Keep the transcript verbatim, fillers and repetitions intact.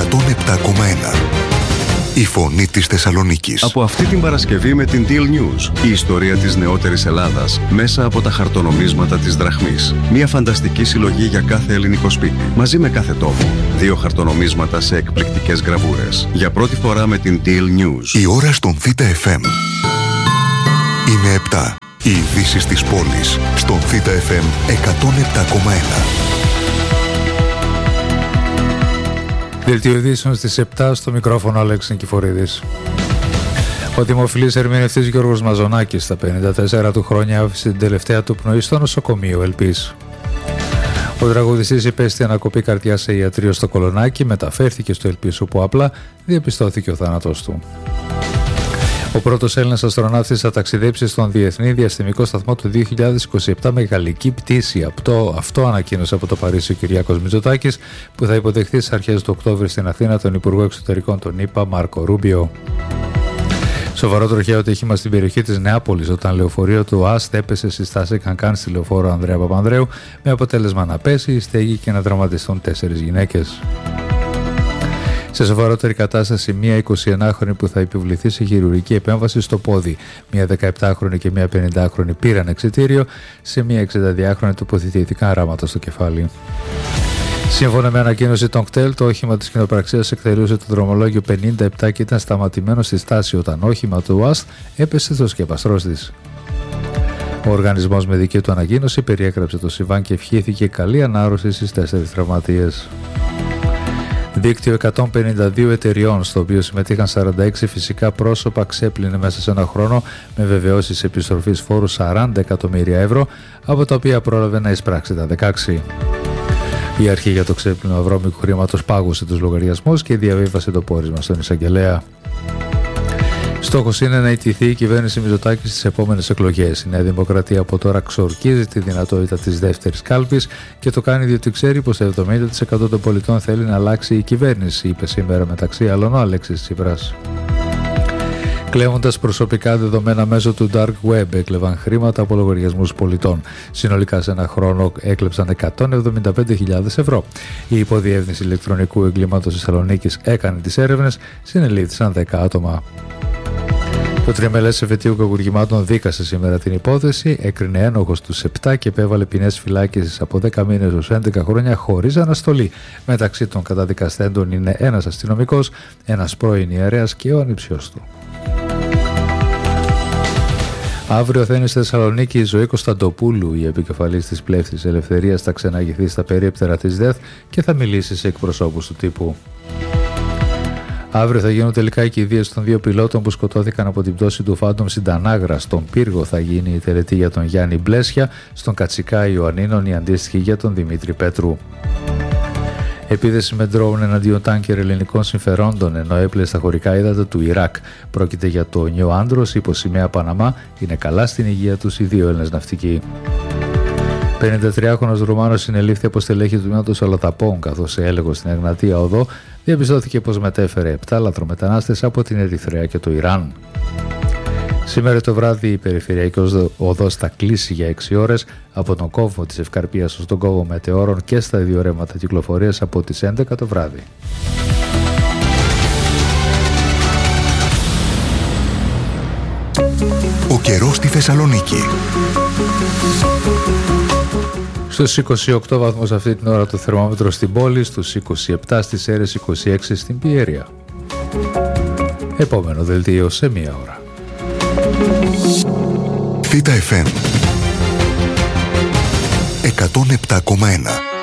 εκατόν επτά κόμμα ένα. Η φωνή της Θεσσαλονίκης. Από αυτή την Παρασκευή με την Deal News, η ιστορία της νεότερης Ελλάδας μέσα από τα χαρτονομίσματα της δραχμής. Μια φανταστική συλλογή για κάθε ελληνικό σπίτι, μαζί με κάθε τόπο. Δύο χαρτονομίσματα σε εκπληκτικές γραβούρες. Για πρώτη φορά με την Deal News. Η ώρα στον Θήτα εφ εμ είναι επτά. Οι ειδήσεις της πόλης στον Θήτα εφ εμ εκατόν επτά κόμμα ένα. Δελτίο ειδήσεων στις επτά, στο μικρόφωνο Αλέξης Νικηφορίδης. Ο δημοφιλής ερμηνευτής Γιώργος Μαζονάκης στα πενήντα τέσσερα του χρόνια άφησε την τελευταία του πνοή στο νοσοκομείο Ελπής. Ο τραγουδιστής υπέστη ανακοπή καρδιάς σε ιατρείο στο Κολονάκι, μεταφέρθηκε στο Ελπής όπου απλά διαπιστώθηκε ο θάνατος του. Ο πρώτος Έλληνας αστροναύτης θα ταξιδέψει στον Διεθνή Διαστημικό Σταθμό του δύο χιλιάδες είκοσι επτά με γαλλική πτήση. Αυτό, αυτό ανακοίνωσε από το Παρίσι ο Κυριάκος Μητσοτάκης, που θα υποδεχθεί στις αρχές του Οκτώβρη στην Αθήνα τον Υπουργό Εξωτερικών των ΗΠΑ Μάρκο Ρούμπιο. Σοβαρό τροχαίο ατύχημα στην περιοχή της Νεάπολης, όταν λεωφορείο του ΑΣΤ έπεσε στη στάση Κανκάν στη λεωφόρο Ανδρέα Παπανδρέου, με αποτέλεσμα να πέσει η στέγη και να τραυματιστούν τέσσερις γυναίκες. Σε σοβαρότερη κατάσταση, μία εικοσιενάχρονη που θα επιβληθεί σε χειρουργική επέμβαση στο πόδι. Μία δεκαεπτάχρονη και μία πενηντάχρονη πήραν εξιτήριο, σε μία εξηνταδυάχρονη τοποθετήθηκαν ράματα στο κεφάλι. Σύμφωνα με ανακοίνωση των ΚΤΕΛ, το όχημα της κοινοπραξίας εκτελούσε το δρομολόγιο πενήντα επτά και ήταν σταματημένο στη στάση όταν όχημα του ΟΑΣΤ έπεσε στο σκεπαστρός της. Ο οργανισμός με δική του ανακοίνωση περιέγραψε το συμβάν και ευχήθηκε καλή ανάρρωση στις τέσσερις τραυματίες. Δίκτυο εκατόν πενήντα δύο εταιριών, στο οποίο συμμετείχαν σαράντα έξι φυσικά πρόσωπα, ξέπλυνε μέσα σε ένα χρόνο με βεβαιώσεις επιστροφής φόρου σαράντα εκατομμύρια ευρώ, από τα οποία πρόλαβε να εισπράξει τα δεκαέξι. Η αρχή για το ξέπλυνο βρώμικου χρήματος πάγωσε τους λογαριασμούς και διαβίβασε το πόρισμα στον εισαγγελέα. Στόχος είναι να ιτηθεί η κυβέρνηση Μητσοτάκη στις επόμενες εκλογές. Η Νέα Δημοκρατία από τώρα ξορκίζει τη δυνατότητα της δεύτερης κάλπης και το κάνει διότι ξέρει πως το εβδομήντα τοις εκατό των πολιτών θέλει να αλλάξει η κυβέρνηση, είπε σήμερα μεταξύ άλλων ο Αλέξης Τσίπρας. Κλέβοντας προσωπικά δεδομένα μέσω του Dark Web, έκλεβαν χρήματα από λογαριασμούς πολιτών. Συνολικά σε ένα χρόνο έκλεψαν εκατόν εβδομήντα πέντε χιλιάδες ευρώ. Η Υποδιεύθυνση Ηλεκτρονικού Εγκλήματος Θεσσαλονίκης έκανε τις έρευνες, συνελήφθησαν δέκα άτομα. Το τριμελές εφετείου κακουργημάτων δίκασε σήμερα την υπόθεση, έκρινε ένοχος τους επτά και επέβαλε ποινές φυλάκισης από δέκα μήνες ως έντεκα χρόνια χωρίς αναστολή. Μεταξύ των καταδικαστέντων είναι ένας αστυνομικός, ένας πρώην ιερέας και ο ανιψιός του. Αύριο θα είναι στη Θεσσαλονίκη η Ζωή Κωνσταντοπούλου, η επικεφαλής της Πλεύσης Ελευθερίας, θα ξεναγηθεί στα περίπτερα της ΔΕΘ και θα μιλήσει σε εκπροσώπους του τύπου. Αύριο θα γίνουν τελικά οι κηδείες των δύο πιλότων που σκοτώθηκαν από την πτώση του Phantom στην Τανάγρα. Στον Πύργο θα γίνει η τελετή για τον Γιάννη Μπλέσια, στον Κατσικά Ιωαννίνων η αντίστοιχη για τον Δημήτρη Πέτρου. Επίδεση με ντρόουν εναντίον τάνκερ ελληνικών συμφερόντων, ενώ έπλεε στα χωρικά ύδατα του Ιράκ. Πρόκειται για το Νιό Άντρος, υπό σημαία Παναμά. Είναι καλά στην υγεία τους οι δύο Έλληνες ναυτικοί. πενηντατριάχρονος Ρουμάνος συνελήφθη από στελέχη του τμήματος Αλαταπών, καθώς σε έλεγχο στην Εγνατία Οδό διαπιστώθηκε πως μετέφερε επτά λαθρομετανάστες από την Ερυθρέα και το Ιράν. Σήμερα το βράδυ η περιφερειακή οδός θα κλείσει για έξι ώρες από τον κόμβο της Ευκαρπίας ως τον κόμβο Μετεώρων και στα δύο ρεύματα κυκλοφορίας από τις έντεκα το βράδυ. Ο καιρός στη Θεσσαλονίκη. Στους είκοσι οκτώ βαθμούς αυτή την ώρα το θερμόμετρο στην πόλη, στους είκοσι επτά στις Σέρρες, είκοσι έξι στην Πιέρια. Επόμενο δελτίο σε μία ώρα. Θήτα εφ εμ εκατόν επτά κόμμα ένα.